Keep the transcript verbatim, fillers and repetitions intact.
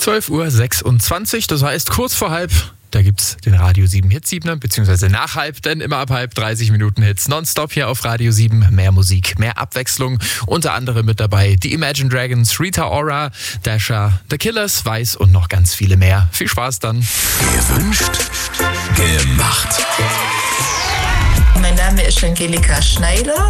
zwölf Uhr sechsundzwanzig, das heißt kurz vor halb. Da gibt's den Radio sieben Hit sieben, beziehungsweise nach halb, denn immer ab halb dreißig Minuten Hits nonstop hier auf Radio sieben. Mehr Musik, mehr Abwechslung. Unter anderem mit dabei die Imagine Dragons, Rita Ora, Dasha, The Killers, Weiß und noch ganz viele mehr. Viel Spaß dann. Gewünscht, gemacht. Mein Name ist Angelika Schneider